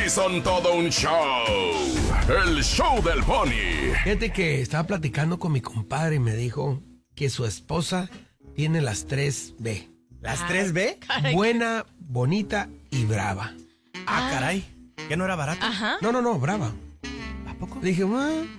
sí son todo un show. El show del Pony. Fíjate que estaba platicando con mi compadre y me dijo que su esposa tiene las 3B. ¿Las 3B? Caray. Buena, bonita y brava. Ah, caray. ¿Que no era barato? Ajá. No, brava. ¿A poco? Le dije,